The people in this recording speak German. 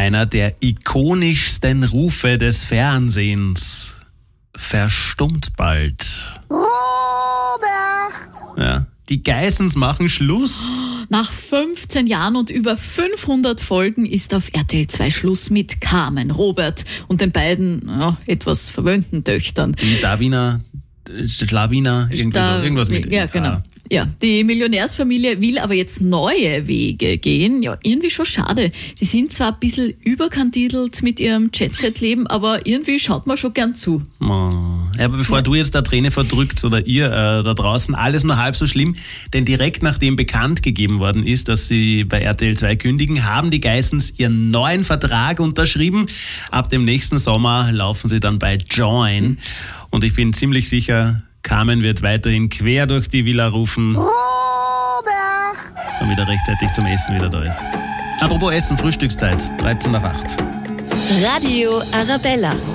einer der ikonischsten Rufe des Fernsehens verstummt bald. Robert! Ja, die Geissens machen Schluss. Nach 15 Jahren und über 500 Folgen ist auf RTL 2 Schluss mit Carmen, Robert und den beiden etwas verwöhnten Töchtern. Die Schlawiner, irgendwas mit. Ja, genau. Ja, die Millionärsfamilie will aber jetzt neue Wege gehen. Ja, irgendwie schon schade. Sie sind zwar ein bisschen überkandidelt mit ihrem Jet-Set-Leben, aber irgendwie schaut man schon gern zu. Ja, aber bevor du jetzt da Träne verdrückt oder ihr da draußen, alles nur halb so schlimm, denn direkt nachdem bekannt gegeben worden ist, dass sie bei RTL 2 kündigen, haben die Geissens ihren neuen Vertrag unterschrieben. Ab dem nächsten Sommer laufen sie dann bei Join und ich bin ziemlich sicher, Carmen wird weiterhin quer durch die Villa rufen, Robert! damit er rechtzeitig zum Essen wieder da ist. Apropos Essen, Frühstückszeit, 7:13. Radio Arabella.